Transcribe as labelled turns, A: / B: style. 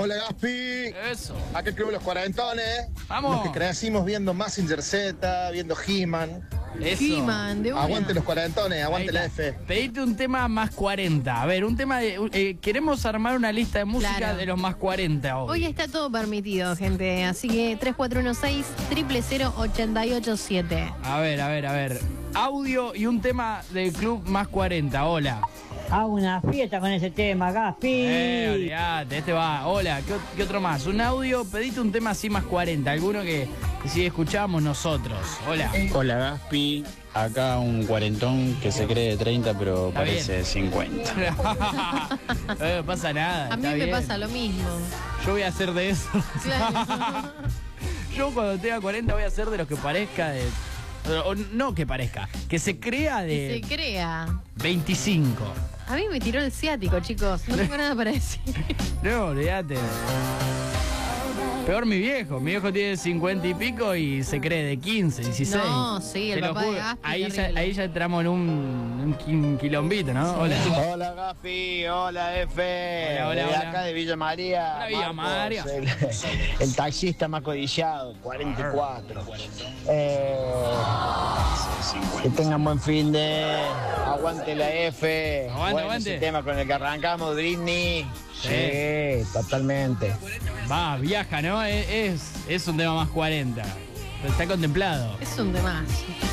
A: Hola Gaspi.
B: Eso.
A: Aquel club de los cuarentones.
B: Vamos.
A: Los que crecimos viendo Mazinger Z, viendo He-Man.
B: Eso.
C: He-Man, de una.
A: Aguante los cuarentones, aguante
B: Ahí
A: la
B: está.
A: F.
B: Pedite un tema más 40. A ver, un tema de... queremos armar una lista de música
C: Claro.
B: de los más 40 hoy.
C: Hoy está todo permitido, gente. Así que 3416-000-887.
B: A ver. Audio y un tema del club más 40. Hola.
D: Hago una fiesta con ese tema, Gaspi.
B: Olvídate, este va. Hola, ¿qué otro más? Un audio, pedite un tema así más 40. Alguno que si escuchábamos nosotros. Hola.
E: Hola Gaspi, acá un cuarentón que se cree de 30 pero
B: Está
E: parece
B: bien.
E: de 50.
B: No me pasa nada.
C: A mí
B: está
C: me
B: bien.
C: pasa lo mismo.
B: Yo voy a hacer de eso.
C: Claro.
B: Yo cuando tenga 40 voy a ser de los que parezca de... O no que parezca, que se crea
C: Se
B: de
C: crea.
B: 25.
C: A mí me tiró el ciático, chicos. No tengo nada para decir.
B: No, olvídate. Peor mi viejo tiene 50 y pico y se cree de 15, 16.
C: No, sí, el
B: Te lo
C: papá de
B: juro.
C: Gaspi,
B: ahí
C: terrible.
B: ya entramos en un quilombito, ¿no? Hola.
F: Hola Gaspi, hola F.
B: Hola,
F: de
B: hola.
F: acá de Villa María.
B: Hola, Villa María.
F: El taxista más codiciado, 44. Que tengan buen fin de. Aguante la F.
B: Aguante.
F: Ese tema con el que arrancamos, Britney. Sí, totalmente.
B: Va, viaja, ¿no? Es un tema más 40. Pero está contemplado.
C: Es un temazo.